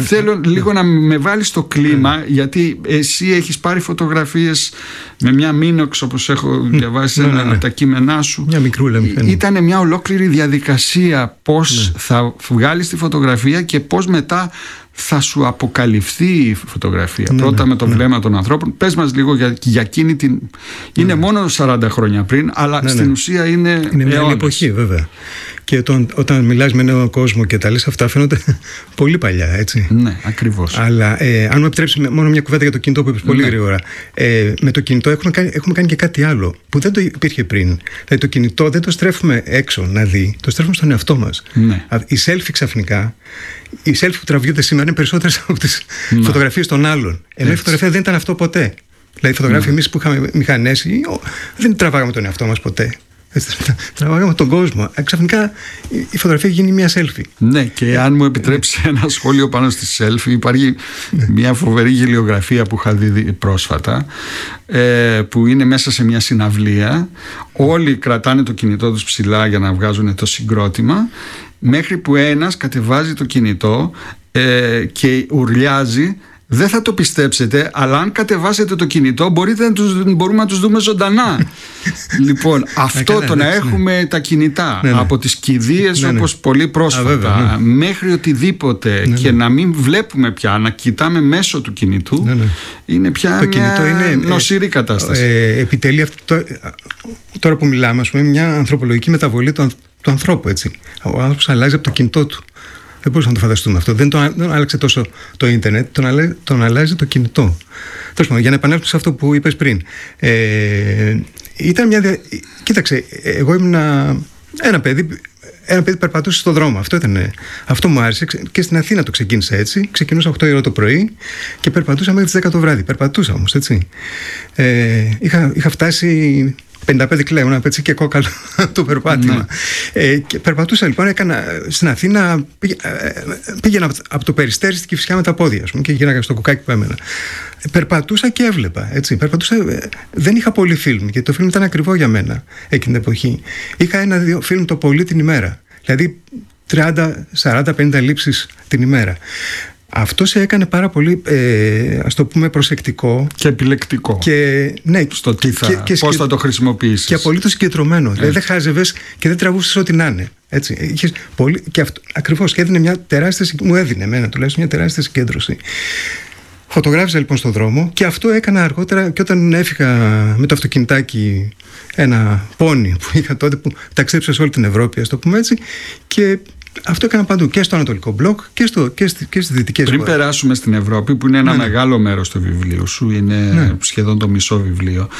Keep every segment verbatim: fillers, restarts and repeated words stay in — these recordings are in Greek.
θέλω λίγο να με βάλεις στο κλίμα, ναι. γιατί εσύ έχεις πάρει φωτογραφίες με μια μίνοξ, όπως έχω διαβάσει ναι, ναι, ναι. από τα κείμενά σου. Μια μικρούλα μηχανή. Ήταν μια ολόκληρη διαδικασία πώς ναι. θα βγάλεις τη φωτογραφία και πώς μετά θα σου αποκαλυφθεί η φωτογραφία. Ναι, Πρώτα ναι, με το ναι. βλέμμα των ανθρώπων. Πες μας λίγο για, για εκείνη την... Ναι. Είναι μόνο σαράντα χρόνια πριν, αλλά ναι, στην ναι. ουσία είναι Είναι μια άλλη εποχή, βέβαια. Και όταν, όταν μιλάς με νέο κόσμο και τα λες αυτά, φαίνονται πολύ παλιά, έτσι. Ναι, ακριβώς. Αλλά ε, αν μου επιτρέψεις μόνο μια κουβέντα για το κινητό που είπες πολύ ναι. γρήγορα. Ε, με το κινητό έχουμε κάνει, έχουμε κάνει και κάτι άλλο που δεν το υπήρχε πριν. Δηλαδή το κινητό δεν το στρέφουμε έξω να δει, το στρέφουμε στον εαυτό μας. Ναι. Η selfie ξαφνικά, οι selfie που τραβιούνται σήμερα είναι περισσότερες από τις ναι. φωτογραφίες των άλλων. Ενώ η φωτογραφία δεν ήταν αυτό ποτέ. Δηλαδή, οι φωτογράφοι ναι. εμείς που είχαμε μηχανές, δεν τραβάγαμε τον εαυτό μας ποτέ. Τραβάγαμε τον κόσμο. Ξαφνικά η φωτογραφία γίνει μια selfie. Ναι, και αν μου επιτρέψει ένα σχόλιο πάνω στη selfie, υπάρχει μια φοβερή γελιογραφία που είχα δει πρόσφατα, που είναι μέσα σε μια συναυλία. Όλοι κρατάνε το κινητό τους ψηλά για να βγάζουν το συγκρότημα, μέχρι που ένας κατεβάζει το κινητό και ουρλιάζει. Δεν θα το πιστέψετε, αλλά αν κατεβάσετε το κινητό μπορείτε να τους, μπορούμε να τους δούμε ζωντανά. Λοιπόν, αυτό το να έχουμε τα κινητά ναι, ναι. από τις κηδείες ναι, ναι. όπως πολύ πρόσφατα Α, βέβαια, ναι. μέχρι οτιδήποτε ναι, ναι. και να μην βλέπουμε πια, να κοιτάμε μέσω του κινητού ναι, ναι. είναι πια το μια είναι, νοσηρή ε, κατάσταση. Ε, επιτελεί αυτό, τώρα που μιλάμε, ας πούμε, μια ανθρωπολογική μεταβολή του, του ανθρώπου. Έτσι. Ο άνθρωπος αλλάζει από το κινητό του. Δεν μπορούσαμε να το φανταστούμε αυτό. Δεν τον, δεν άλλαξε τόσο το ίντερνετ, τον, αλλάζει, τον αλλάζει το κινητό. Τέλος πάντων, για να επανέλθω σε αυτό που είπες πριν. Ε, ήταν μια. Δια... Κοίταξε, εγώ ήμουν ένα παιδί. Ένα παιδί περπατούσε στον δρόμο. Αυτό, ήταν, αυτό μου άρεσε. Και στην Αθήνα το ξεκίνησα έτσι. Ξεκινούσα οκτώ η ώρα το πρωί και περπατούσα μέχρι τις δέκα το βράδυ. Περπατούσα όμως, έτσι. Ε, είχα, είχα φτάσει πενήντα πέντε κιλά, ένα πετσί και κόκαλο το περπάτημα. Ναι. Ε, και περπατούσα λοιπόν, έκανα στην Αθήνα, πήγα, πήγαινα από το Περιστέρι στην Κηφισιά με τα πόδια, ας πούμε, και γύραγα στο κουκάκι που έμενα. Περπατούσα και έβλεπα. Έτσι. Περπατούσα, δεν είχα πολύ φιλμ, γιατί το φιλμ ήταν ακριβό για μένα εκείνη την εποχή. Είχα ένα-δύο φιλμ το πολύ την ημέρα. Δηλαδή τριάντα, σαράντα, πενήντα λήψεις την ημέρα. Αυτό σε έκανε πάρα πολύ, ε, ας το πούμε, προσεκτικό και επιλεκτικό και, ναι, στο τι θα, και, και πώς θα το χρησιμοποιήσεις. Και απολύτως συγκεντρωμένο. Δηλαδή δεν χάζευες και δεν τραβούσες ό,τι να είναι. Έτσι. Είχες πολύ, και αυτό, ακριβώς, και έδινε μια τεράστια, μου έδινε εμένα τουλάχιστον μια τεράστια συγκέντρωση. Φωτογράφησα λοιπόν στον δρόμο και αυτό έκανα αργότερα και όταν έφυγα με το αυτοκινητάκι, ένα πόνι που είχα τότε που ταξίδεψα σε όλη την Ευρώπη, ας το πούμε έτσι, και αυτό έκανα παντού, και στο Ανατολικό Μπλοκ και, στο, και, στη, και στις δυτικές Πριν χώρες. περάσουμε στην Ευρώπη, που είναι ένα ναι, μεγάλο μέρος του βιβλίου σου, είναι ναι. σχεδόν το μισό βιβλίο,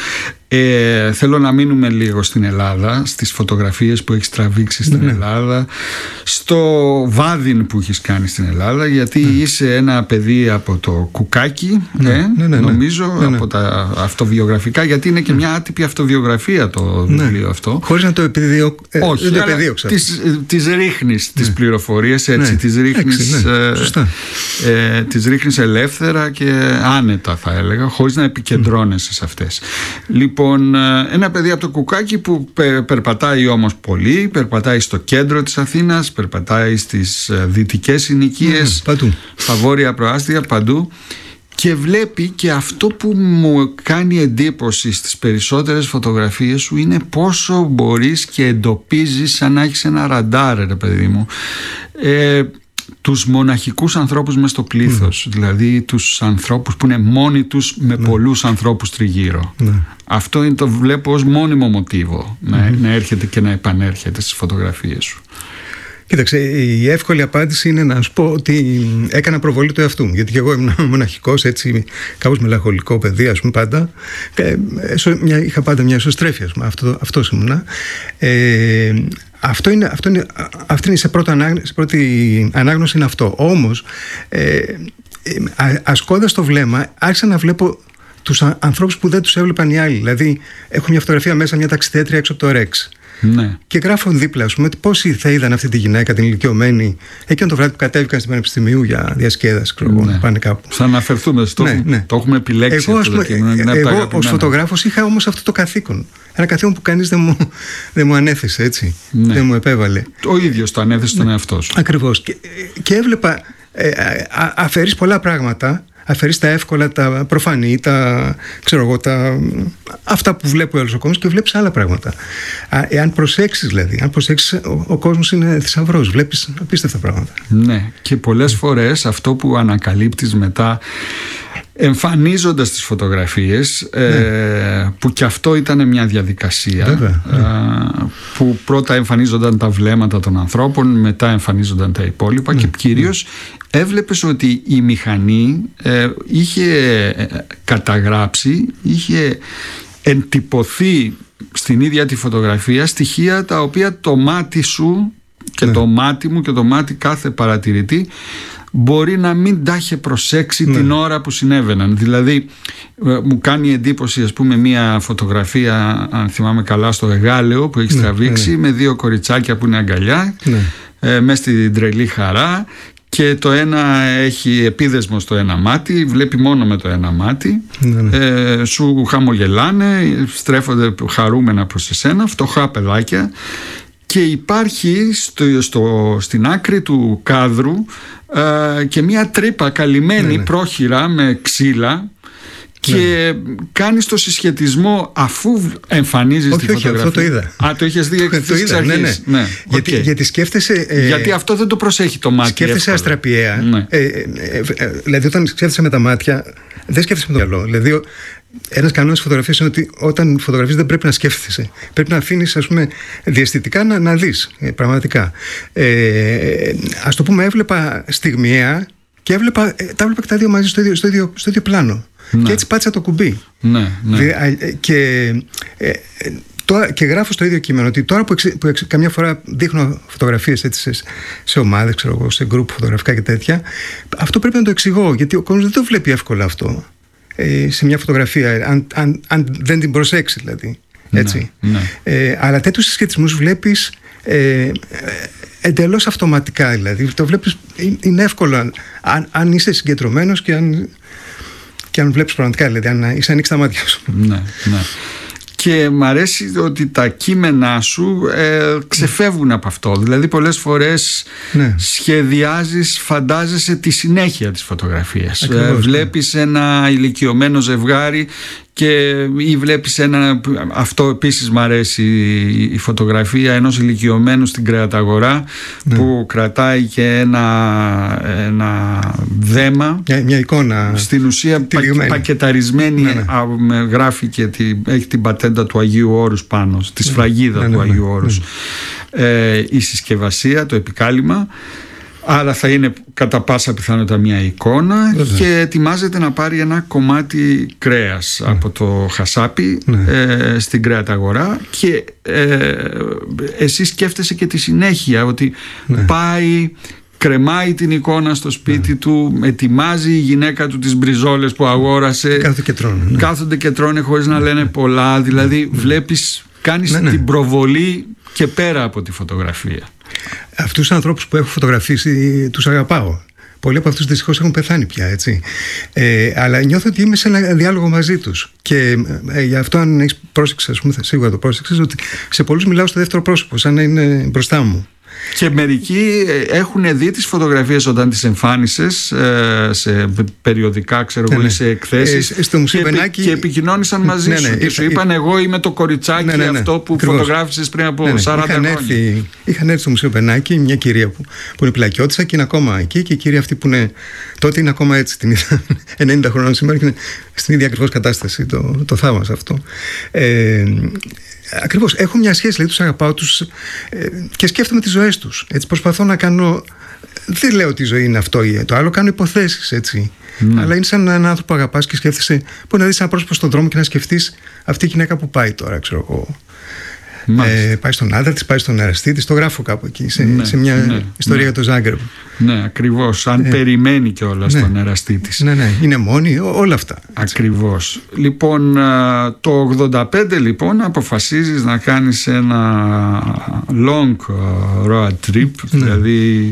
ε, θέλω να μείνουμε λίγο στην Ελλάδα, στις φωτογραφίες που έχεις τραβήξει στην ναι, Ελλάδα, στο βάδιν που έχεις κάνει στην Ελλάδα, γιατί ναι. είσαι ένα παιδί από το κουκάκι, ναι, ε, ναι, ναι, ναι, νομίζω, ναι, ναι. από τα αυτοβιογραφικά, γιατί είναι και μια άτυπη αυτοβιογραφία το βιβλίο ναι. αυτό. Χωρίς να το επιδίω... Όχι, δεν το επιδίωξα. Τις, τις ρίχνεις τις ναι. πληροφορίες έτσι, ναι. τις ρίχνεις, Έξι, ναι. ε, ε, τις ρίχνεις ελεύθερα και άνετα, θα έλεγα, χωρίς να επικεντρώνεσαι mm. σε αυτές. Λοιπόν, ένα παιδί από το κουκάκι που πε, περπατάει όμως πολύ, περπατάει στο κέντρο της Αθήνας, περπατάει στις δυτικές συνοικίες, mm, στα βόρεια προάστια, παντού, και βλέπει, και αυτό που μου κάνει εντύπωση στις περισσότερες φωτογραφίες σου είναι πόσο μπορείς και εντοπίζεις, σαν να έχεις ένα ραντάρ, ρε παιδί μου, ε, τους μοναχικούς ανθρώπους μες στο πλήθος, mm. δηλαδή τους ανθρώπους που είναι μόνοι τους με mm. πολλούς ανθρώπους τριγύρω. Mm. Αυτό είναι, το βλέπω ως μόνιμο μοτίβο mm. να, να έρχεται και να επανέρχεται στις φωτογραφίες σου. Κοίταξε, η εύκολη απάντηση είναι να σου πω ότι έκανα προβολή του εαυτού μου. Γιατί και εγώ ήμουν μοναχικός, έτσι, κάπως μελαγχολικό παιδί, ας πούμε, πάντα. Και μια, είχα πάντα μια εσωστρέφεια, ας πούμε, αυτό, αυτός ήμουνα. Ε, αυτό είναι, αυτό είναι, αυτή είναι σε, πρώτο ανάγνωση, σε πρώτη ανάγνωση είναι αυτό. Όμως, ε, ασκώντας το βλέμμα, άρχισα να βλέπω τους ανθρώπους που δεν τους έβλεπαν οι άλλοι. Δηλαδή, έχω μια φωτογραφία μέσα, μια ταξιδέτρια έξω από το Ρεξ. Ναι. Και γράφω δίπλα, ας πούμε, ότι πόσοι θα είδαν αυτή τη γυναίκα, την ηλικιωμένη, εκείνο το βράδυ που κατέβηκαν στην Πανεπιστημίου για διασκέδαση, ξέρω εγώ, ναι. να πάνε κάπου. Θα αναφερθούμε στο. Ναι, ναι. Το έχουμε επιλέξει. Εγώ, αυτό το κείμενο, εγώ ως φωτογράφος είχα όμως αυτό το καθήκον. Ένα καθήκον που κανείς δεν μου, δεν μου ανέθεσε, έτσι. Ναι. Δεν μου επέβαλε. Ο ίδιος το ανέθεσε στον ναι. εαυτό σου. Ακριβώς. Και, και έβλεπα ε, α, αφαιρείς πολλά πράγματα. Αφαιρείς τα εύκολα, τα προφανή, τα, ξέρω εγώ, τα, αυτά που βλέπει όλος ο κόσμος και βλέπεις άλλα πράγματα. Α, εάν προσέξεις δηλαδή, αν προσέξεις, ο, ο κόσμος είναι θησαυρός, βλέπεις απίστευτα πράγματα. Ναι, και πολλές φορές αυτό που ανακαλύπτεις μετά, εμφανίζοντας τις φωτογραφίες, ναι. ε, που και αυτό ήταν μια διαδικασία, Βέβαια, ναι. ε, που πρώτα εμφανίζονταν τα βλέμματα των ανθρώπων, μετά εμφανίζονταν τα υπόλοιπα, ναι. και κυρίως ναι. έβλεπες ότι η μηχανή ε, είχε καταγράψει, είχε εντυπωθεί στην ίδια τη φωτογραφία στοιχεία τα οποία το μάτι σου και ναι. το μάτι μου και το μάτι κάθε παρατηρητή μπορεί να μην τα είχε προσέξει, ναι. την ώρα που συνέβαιναν. Δηλαδή μου κάνει εντύπωση, ας πούμε, μια φωτογραφία, αν θυμάμαι καλά, στο Εγάλεο που έχει ναι, τραβήξει, ναι. με δύο κοριτσάκια που είναι αγκαλιά, ναι. ε, μες στην τρελή χαρά, και το ένα έχει επίδεσμο στο ένα μάτι, βλέπει μόνο με το ένα μάτι, ναι, ναι. Ε, σου χαμογελάνε, στρέφονται χαρούμενα προς εσένα, φτωχά παιδάκια, και υπάρχει στο, στο, στην άκρη του κάδρου ε, και μια τρύπα καλυμμένη, ναι, ναι. πρόχειρα με ξύλα, και ναι. κάνεις το συσχετισμό αφού εμφανίζεις όχι, τη όχι, φωτογραφία. Αυτό το είδα. Α, το είχες δει εκ της αρχής. Ναι, ναι. Ναι, γιατί, okay. γιατί σκέφτεσαι... Ε, γιατί αυτό δεν το προσέχει το μάτι. Σκέφτεσαι αστραπιαία. Ναι. Ε, ε, ε, ε, δηλαδή όταν σκέφτεσαι με τα μάτια, δεν σκέφτεσαι με το μυαλό. Δηλαδή ένας κανόνας φωτογραφίας είναι ότι όταν φωτογραφίζεις δεν πρέπει να σκέφτεσαι. Πρέπει να αφήνεις, ας πούμε, διαισθητικά να, να δεις. Ε, πραγματικά. Ε, ας το πούμε, έβλεπα στιγμιαία και έβλεπα, τα έβλεπα και τα δύο μαζί στο ίδιο, στο ίδιο, στο ίδιο πλάνο. Ναι. Και έτσι πάτησα το κουμπί. Ναι, ναι. Και, ε, τώρα, και γράφω στο ίδιο κείμενο ότι τώρα που, εξ, που εξ, καμιά φορά δείχνω φωτογραφίες έτσι, σε, σε ομάδες, ξέρω εγώ, σε γκρουπ φωτογραφικά και τέτοια, αυτό πρέπει να το εξηγώ, γιατί ο κόσμος δεν το βλέπει εύκολα αυτό ε, σε μια φωτογραφία, αν, αν, αν δεν την προσέξει δηλαδή. Έτσι. Ναι, ναι. Ε, αλλά τέτοιους συσχετισμούς βλέπεις ε, εντελώς αυτοματικά, δηλαδή το βλέπεις, είναι εύκολο αν, αν είσαι συγκεντρωμένος και αν, και αν βλέπεις πραγματικά, δηλαδή αν είσαι ανοίξει τα μάτια σου. Ναι, ναι. Και μ' αρέσει ότι τα κείμενά σου ε, ξεφεύγουν από αυτό. Δηλαδή πολλές φορές ναι. σχεδιάζεις, φαντάζεσαι τη συνέχεια της φωτογραφίας. Ακριβώς, ε, βλέπεις ναι. ένα ηλικιωμένο ζευγάρι και ή βλέπεις ένα, αυτό επίσης μ' αρέσει, η φωτογραφία ενός ηλικιωμένου στην κρεαταγορά, ναι. που κρατάει και ένα, ένα δέμα, μια, μια εικόνα στην ουσία πα, πακεταρισμένη, ναι, ναι. γράφει και τη, έχει την πατέντα του Αγίου Όρους πάνω, τη σφραγίδα, ναι, ναι, του Αγίου ναι, Όρους, ναι. Ε, η συσκευασία, το επικάλυμα. Άρα θα είναι κατά πάσα πιθανότητα μια εικόνα, βέβαια. Και ετοιμάζεται να πάρει ένα κομμάτι κρέας, ναι. από το χασάπι, ναι. ε, στην κρεαταγορά, και ε, εσύ σκέφτεσαι και τη συνέχεια ότι, ναι. πάει, κρεμάει την εικόνα στο σπίτι, ναι. του, ετοιμάζει η γυναίκα του τις μπριζόλες που αγόρασε, κάθονται και τρώνε, ναι. κάθονται και τρώνε χωρίς να λένε πολλά, δηλαδή ναι. βλέπεις, κάνεις ναι, ναι. την προβολή και πέρα από τη φωτογραφία. Αυτούς τους ανθρώπους που έχω φωτογραφίσει τους αγαπάω. Πολλοί από αυτούς δυστυχώς έχουν πεθάνει πια, έτσι. Ε, αλλά νιώθω ότι είμαι σε ένα διάλογο μαζί τους. Και ε, γι' αυτό, αν έχεις πρόσεξε, ας πούμε, θα σίγουρα το πρόσεξες, ότι σε πολλούς μιλάω στο δεύτερο πρόσωπο, σαν να είναι μπροστά μου. Και μερικοί έχουν δει τις φωτογραφίες όταν τις εμφάνισες σε περιοδικά, ξέρω εγώ, ναι, ναι. σε εκθέσεις, ε, στο και, επι, και επικοινώνησαν μαζί, ναι, ναι, σου, ναι, και σου είπαν, εγώ είμαι το κοριτσάκι, ναι, ναι, ναι, αυτό που ακριβώς. φωτογράφησες πριν από ναι, ναι. σαράντα είχαν χρόνια. Έρθει, είχαν έρθει στο Μουσείο Μπενάκη μια κυρία που, που είναι πλακιώτισσα και είναι ακόμα εκεί, και η κυρία αυτή που είναι τότε είναι ακόμα έτσι, την είδα ενενήντα χρονών σήμερα και είναι στην ίδια ακριβώς κατάσταση, το, το θαύμασα αυτό. Ε, Ακριβώς, έχω μια σχέση, δηλαδή τους αγαπάω, τους, ε, και σκέφτομαι τις ζωές τους. Έτσι, προσπαθώ να κάνω. Δεν λέω ότι η ζωή είναι αυτό ή το άλλο, κάνω υποθέσεις, έτσι. Mm. Αλλά είναι σαν έναν άνθρωπο που αγαπάς και σκέφτεσαι. Μπορεί να δεις ένα πρόσωπο στον δρόμο και να σκεφτείς αυτή η γυναίκα που πάει τώρα, ξέρω εγώ. Ε, πάει στον άντρα της, πάει στον εραστή της, το γράφω κάπου εκεί, σε, ναι, σε μια ναι, ιστορία ναι. για το Ζάγκρεπ. Ναι, ακριβώς. Αν ε, περιμένει κιόλας ναι, τον εραστή της. Ναι, ναι, είναι μόνη, ό, όλα αυτά. Έτσι. Ακριβώς. Λοιπόν, το ογδόντα πέντε λοιπόν αποφασίζεις να κάνεις ένα long road trip, ναι. δηλαδή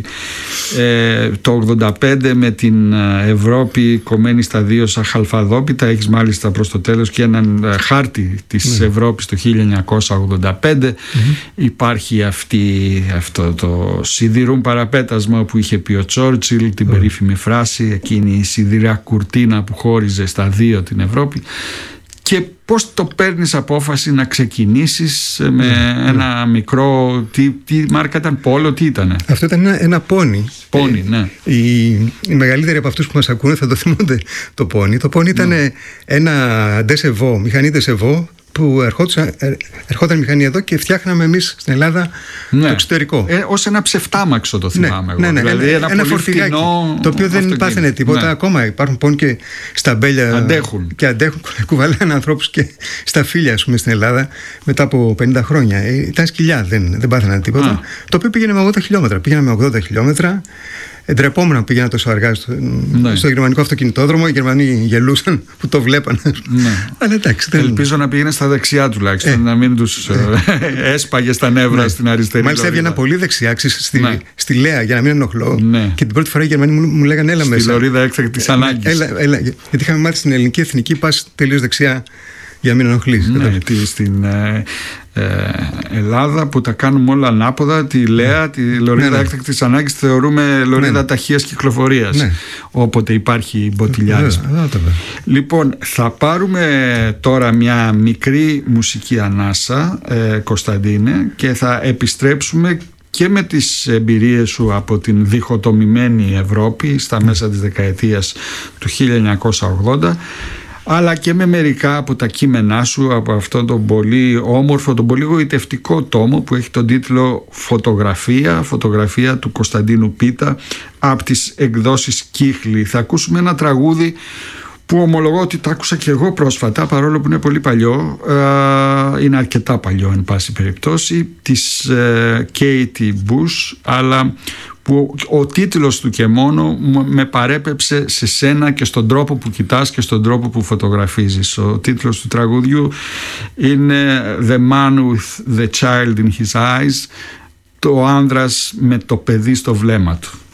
ε, το ογδόντα πέντε με την Ευρώπη κομμένη στα δύο σαν χαλφαδόπιτα. Έχεις μάλιστα προς το τέλος και έναν χάρτη της ναι. Ευρώπης το χίλια εννιακόσια ογδόντα πέντε. πέντε mm-hmm. υπάρχει αυτή, αυτό το σιδηρούν παραπέτασμα που είχε πει ο Τσόρτσιλ, την mm. περίφημη φράση, εκείνη η σιδηρά κουρτίνα που χώριζε στα δύο την Ευρώπη. Και πώς το παίρνεις απόφαση να ξεκινήσεις με mm, ένα mm. μικρό, τι, τι μάρκα ήταν, Πόλο, τι ήτανε? Αυτό ήταν ένα, ένα πόνι. Πόνι, ναι. Οι, οι μεγαλύτεροι από αυτούς που μας ακούνε θα το θυμούνται το πόνι. Το πόνι ήταν mm. ένα ντεσεβό, μηχανή ντεσεβό, που ερχόταν, ερχόταν μηχανή εδώ και φτιάχναμε εμείς στην Ελλάδα ναι. το εξωτερικό. Ε, ως ένα ψευτάμαξο το θυμάμαι ναι, εγώ. Ναι, ναι, δηλαδή ένα, ένα φορτηγάκι το οποίο δεν πάθαινε τίποτα. Ναι. Ακόμα υπάρχουν πόνοι και στα μπέλια αντέχουν. Και αντέχουν, κουβαλάνε ανθρώπους και στα φύλλα, ας πούμε, στην Ελλάδα μετά από πενήντα χρόνια. Ε, ήταν σκυλιά, δεν, δεν πάθαιναν τίποτα. Α. Το οποίο πήγαινε με ογδόντα χιλιόμετρα. Πήγαινε με ογδόντα χιλιόμετρα. Ντρεπόμουν που πήγαινα τόσο αργά στο, ναι. στο γερμανικό αυτοκινητόδρομο. Οι Γερμανοί γελούσαν που το βλέπανε. Ναι. Αλλά εντάξει, δεν... Ελπίζω να πήγαινε στα δεξιά τουλάχιστον, ε. να μην τους ε. έσπαγε στα νεύρα ναι. στην αριστερή. Μάλιστα έβγαινα πολύ δεξιά στη, ναι. στη Λέα για να μην ενοχλώ. Ναι. Και την πρώτη φορά οι Γερμανοί μου, μου λέγανε έλα στη μέσα. Στη λωρίδα έκτακτης ανάγκης. Έλα, έλα, γιατί είχαμε μάθει στην ελληνική εθνική πας τελείως δεξιά για να μην ενοχλείς. Ναι, τι, στην ε, ε, Ελλάδα που τα κάνουμε όλα ανάποδα, τη Λέα, ναι. τη λωρίδα ναι, ναι. έκτακτης ανάγκης θεωρούμε λωρίδα ναι, ναι. ταχείας κυκλοφορίας, ναι. όποτε υπάρχει μποτιλιάρισμα. Ναι, ναι, ναι. Λοιπόν, θα πάρουμε τώρα μια μικρή μουσική ανάσα, ε, Κωνσταντίνε, και θα επιστρέψουμε και με τις εμπειρίες σου από την διχοτομημένη Ευρώπη στα μέσα της δεκαετίας του χίλια εννιακόσια ογδόντα, αλλά και με μερικά από τα κείμενά σου από αυτόν τον πολύ όμορφο, τον πολύ γοητευτικό τόμο που έχει τον τίτλο «Φωτογραφία», φωτογραφία του Κωνσταντίνου Πίτα από τις εκδόσεις Κύχλη. Θα ακούσουμε ένα τραγούδι που ομολογώ ότι το άκουσα και εγώ πρόσφατα, παρόλο που είναι πολύ παλιό, είναι αρκετά παλιό εν πάση περιπτώσει, της Katie Bush, αλλά που ο τίτλος του και μόνο με παρέπεψε σε σένα και στον τρόπο που κοιτάς και στον τρόπο που φωτογραφίζεις. Ο τίτλος του τραγουδιού είναι «The Man with the Child in His Eyes», το άνδρας με το παιδί στο βλέμμα του.